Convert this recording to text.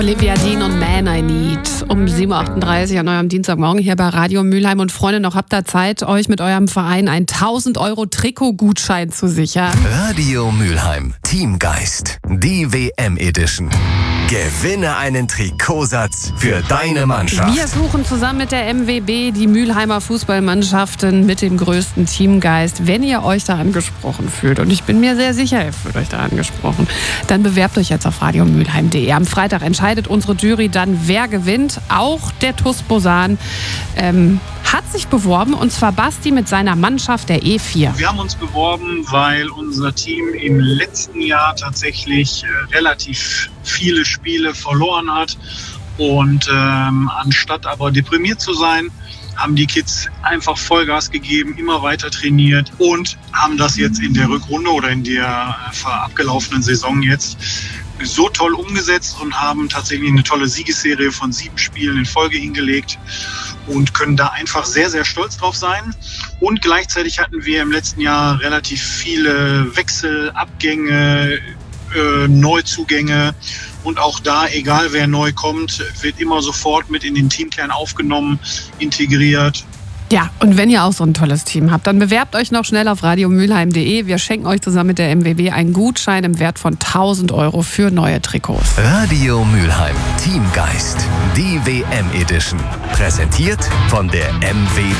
Olivia Dean und Man I Need um 7.38 Uhr an eurem Dienstagmorgen hier bei Radio Mülheim. Und Freunde, noch habt ihr Zeit, euch mit eurem Verein einen 1.000 € Trikotgutschein zu sichern. Radio Mülheim, Teamgeist, die WM-Edition. Gewinne einen Trikotsatz für deine Mannschaft. Wir suchen zusammen mit der MWB die Mülheimer Fußballmannschaften mit dem größten Teamgeist. Wenn ihr euch da angesprochen fühlt, und ich bin mir sehr sicher, ihr fühlt euch da angesprochen, dann bewerbt euch jetzt auf radiomülheim.de. Am Freitag entscheidet unsere Jury dann, wer gewinnt. Auch der TuS Bosan hat sich beworben, und zwar Basti mit seiner Mannschaft der E4. Wir haben uns beworben, weil unser Team im letzten Jahr tatsächlich relativ viele Spiele verloren hat. Und anstatt aber deprimiert zu sein, haben die Kids einfach Vollgas gegeben, immer weiter trainiert und haben das jetzt in der Rückrunde oder in der abgelaufenen Saison jetzt so toll umgesetzt und haben tatsächlich eine tolle Siegesserie von 7 Spielen in Folge hingelegt und können da einfach sehr, sehr stolz drauf sein. Und gleichzeitig hatten wir im letzten Jahr relativ viele Wechsel, Abgänge, Neuzugänge. Und auch da, egal wer neu kommt, wird immer sofort mit in den Teamkern aufgenommen, integriert. Ja, und wenn ihr auch so ein tolles Team habt, dann bewerbt euch noch schnell auf radiomülheim.de. Wir schenken euch zusammen mit der MWB einen Gutschein im Wert von 1.000 € für neue Trikots. Radio Mülheim, Teamgeist, die WM-Edition. Präsentiert von der MWB.